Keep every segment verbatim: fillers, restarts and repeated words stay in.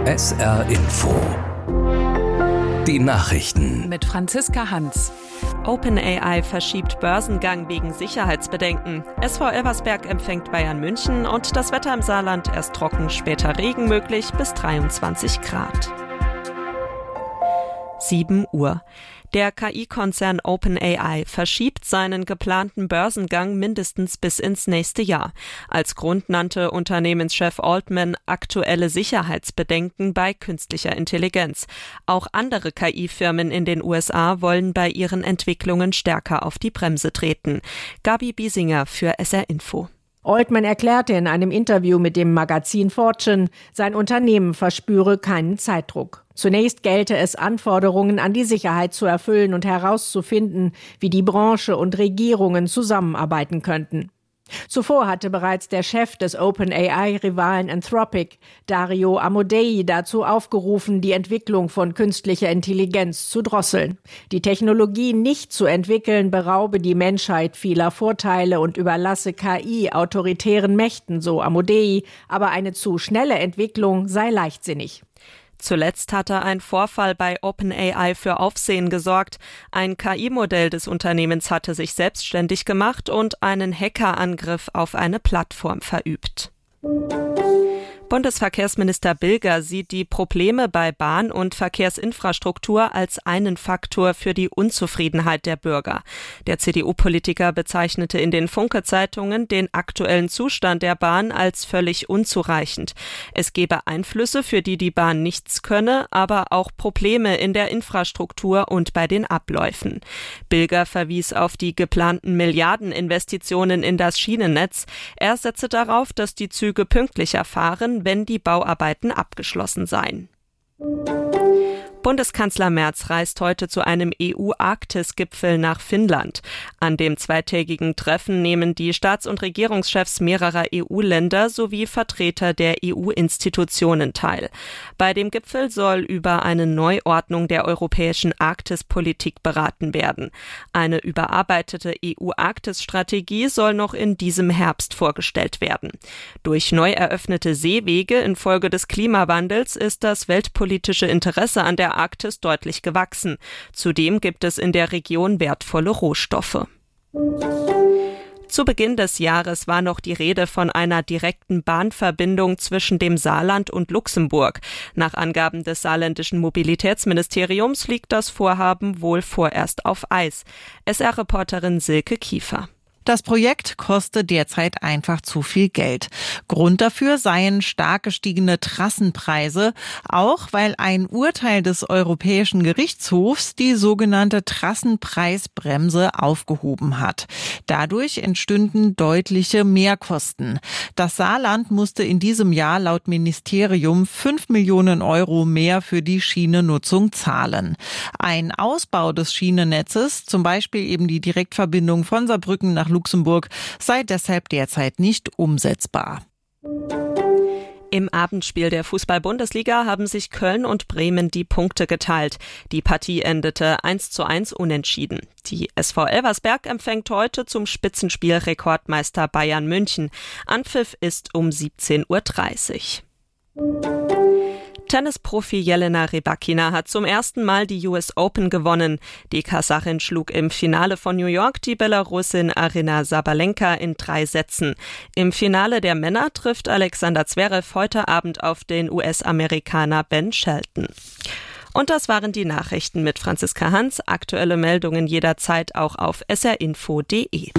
S R Info. Die Nachrichten. Mit Franziska Hans. OpenAI verschiebt Börsengang wegen Sicherheitsbedenken. S V Elversberg empfängt Bayern München und das Wetter im Saarland erst trocken, später Regen möglich bis dreiundzwanzig Grad. sieben Uhr. Der K I-Konzern OpenAI verschiebt seinen geplanten Börsengang mindestens bis ins nächste Jahr. Als Grund nannte Unternehmenschef Altman aktuelle Sicherheitsbedenken bei künstlicher Intelligenz. Auch andere K I-Firmen in den U S A wollen bei ihren Entwicklungen stärker auf die Bremse treten. Gabi Biesinger für S R Info. Altman erklärte in einem Interview mit dem Magazin Fortune, sein Unternehmen verspüre keinen Zeitdruck. Zunächst gelte es, Anforderungen an die Sicherheit zu erfüllen und herauszufinden, wie die Branche und Regierungen zusammenarbeiten könnten. Zuvor hatte bereits der Chef des OpenAI-Rivalen Anthropic, Dario Amodei, dazu aufgerufen, die Entwicklung von künstlicher Intelligenz zu drosseln. Die Technologie nicht zu entwickeln, beraube die Menschheit vieler Vorteile und überlasse K I autoritären Mächten, so Amodei, aber eine zu schnelle Entwicklung sei leichtsinnig. Zuletzt hatte ein Vorfall bei OpenAI für Aufsehen gesorgt. Ein K I-Modell des Unternehmens hatte sich selbstständig gemacht und einen Hackerangriff auf eine Plattform verübt. Bundesverkehrsminister Bilger sieht die Probleme bei Bahn- und Verkehrsinfrastruktur als einen Faktor für die Unzufriedenheit der Bürger. Der C D U-Politiker bezeichnete in den Funke-Zeitungen den aktuellen Zustand der Bahn als völlig unzureichend. Es gebe Einflüsse, für die die Bahn nichts könne, aber auch Probleme in der Infrastruktur und bei den Abläufen. Bilger verwies auf die geplanten Milliardeninvestitionen in das Schienennetz. Er setze darauf, dass die Züge pünktlicher fahren, wenn die Bauarbeiten abgeschlossen seien. Bundeskanzler Merz reist heute zu einem E U-Arktis-Gipfel nach Finnland. An dem zweitägigen Treffen nehmen die Staats- und Regierungschefs mehrerer E U-Länder sowie Vertreter der E U-Institutionen teil. Bei dem Gipfel soll über eine Neuordnung der europäischen Arktispolitik beraten werden. Eine überarbeitete E U-Arktis-Strategie soll noch in diesem Herbst vorgestellt werden. Durch neu eröffnete Seewege infolge des Klimawandels ist das weltpolitische Interesse an der Arktis deutlich gewachsen. Zudem gibt es in der Region wertvolle Rohstoffe. Zu Beginn des Jahres war noch die Rede von einer direkten Bahnverbindung zwischen dem Saarland und Luxemburg. Nach Angaben des saarländischen Mobilitätsministeriums liegt das Vorhaben wohl vorerst auf Eis. S R-Reporterin Silke Kiefer. Das Projekt koste derzeit einfach zu viel Geld. Grund dafür seien stark gestiegene Trassenpreise, auch weil ein Urteil des Europäischen Gerichtshofs die sogenannte Trassenpreisbremse aufgehoben hat. Dadurch entstünden deutliche Mehrkosten. Das Saarland musste in diesem Jahr laut Ministerium fünf Millionen Euro mehr für die Schienennutzung zahlen. Ein Ausbau des Schienennetzes, zum Beispiel eben die Direktverbindung von Saarbrücken nach Luxemburg, sei deshalb derzeit nicht umsetzbar. Im Abendspiel der Fußball-Bundesliga haben sich Köln und Bremen die Punkte geteilt. Die Partie endete eins zu eins unentschieden. Die S V Elversberg empfängt heute zum Spitzenspiel Rekordmeister Bayern München. Anpfiff ist um siebzehn Uhr dreißig. Tennisprofi Jelena Rybakina hat zum ersten Mal die U S Open gewonnen. Die Kasachin schlug im Finale von New York die Belarusin Aryna Sabalenka in drei Sätzen. Im Finale der Männer trifft Alexander Zverev heute Abend auf den U S-Amerikaner Ben Shelton. Und das waren die Nachrichten mit Franziska Hans. Aktuelle Meldungen jederzeit auch auf s r info punkt d e.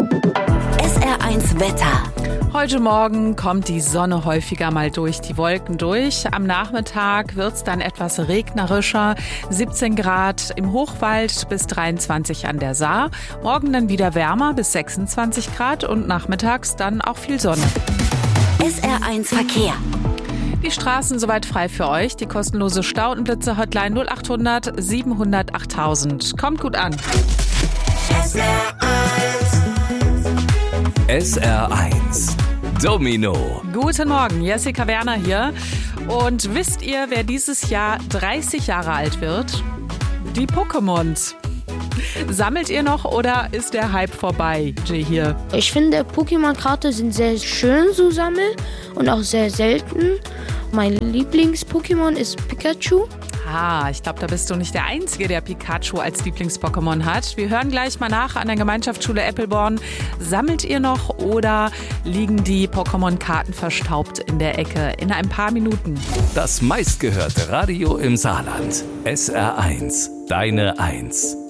S R eins Wetter. Heute Morgen kommt die Sonne häufiger mal durch die Wolken durch. Am Nachmittag wird es dann etwas regnerischer. siebzehn Grad im Hochwald bis dreiundzwanzig an der Saar. Morgen dann wieder wärmer bis sechsundzwanzig Grad und nachmittags dann auch viel Sonne. S R eins Verkehr. Die Straßen soweit frei für euch. Die kostenlose Stau- und Blitze-Hotline null acht hundert siebenhundert achttausend. Kommt gut an. S R eins. S R eins Domino. Guten Morgen, Jessica Werner hier. Und wisst ihr, wer dieses Jahr dreißig Jahre alt wird? Die Pokémons. Sammelt ihr noch oder ist der Hype vorbei, Jay hier? Ich finde, Pokémon-Karten sind sehr schön zu sammeln und auch sehr selten. Mein Lieblings-Pokémon ist Pikachu. Ah, ich glaube, da bist du nicht der Einzige, der Pikachu als Lieblings-Pokémon hat. Wir hören gleich mal nach an der Gemeinschaftsschule Eppelborn. Sammelt ihr noch oder liegen die Pokémon-Karten verstaubt in der Ecke? In ein paar Minuten. Das meistgehörte Radio im Saarland. S R eins. Deine Eins.